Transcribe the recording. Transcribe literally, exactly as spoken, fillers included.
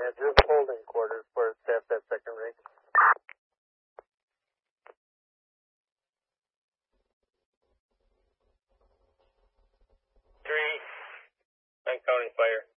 just holding quarters for staff at second ring. Three, I'm counting fire.